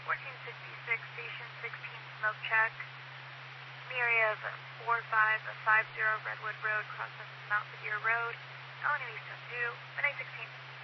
1466, Station 16, smoke check. In the area of 4550 Redwood Road, crossing Mount Sevier Road, Illinois Eastern 2, midnight 16.